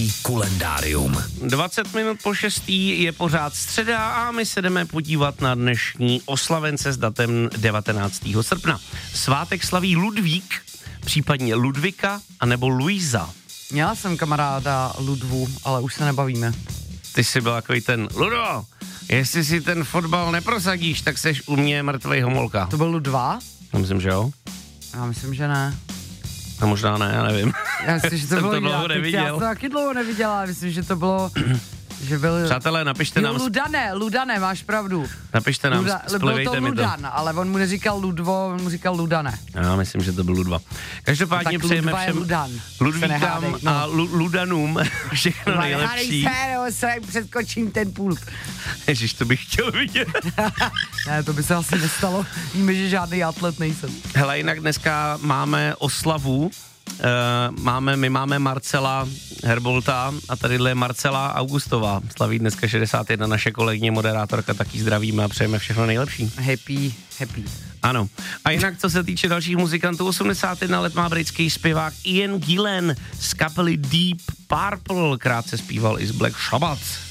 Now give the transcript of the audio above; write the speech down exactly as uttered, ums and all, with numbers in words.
Ranní kalendárium. dvacet minut po šestý je pořád středa a my se jdeme podívat na dnešní oslavence s datem devatenáctého srpna. Svátek slaví Ludvík, případně Ludvika anebo Luisa. Měla jsem kamaráda Ludvu, ale už se nebavíme. Ty jsi byl takový ten, Ludo, jestli si ten fotbal neprosadíš, tak seš u mě mrtvej homolka. To byl Ludva? Já myslím, že jo. Já myslím, že ne. A možná ne, já nevím. Já myslím, že to Jsem bylo to dlouho jinak. neviděl. Já to taky dlouho neviděla, myslím, že to bylo... Že byl... Přátelé, napište jo, nám... Ludané, Ludané, máš pravdu. Napište nám, Luda, byl to splivejte mi to. Ludan, ale on mu neříkal Ludvo, on mu říkal Ludané. Já myslím, že to byl Ludva. Každopádně No, přejeme Ludva je všem Ludan. Ludvíkám No. a Lu- Ludanům všechno No, nejlepší. se, se, předskočím ten pult. Ježiš, to bych chtěl vidět. Ne, to by se asi nestalo. Víme, že žádný atlet nejsem. Hele, jinak dneska máme oslavu. Uh, máme, my máme Marcela Herbolta a tadyhle je Marcela Augustová. Slaví dneska šedesát jedna, naše kolegyně, moderátorka, taky zdravíme a přejeme všechno nejlepší. Happy, happy. Ano. A jinak, co se týče dalších muzikantů, osmdesát jedna let má britský zpěvák Ian Gillan z kapely Deep Purple, krátce zpíval i z Black Sabbath.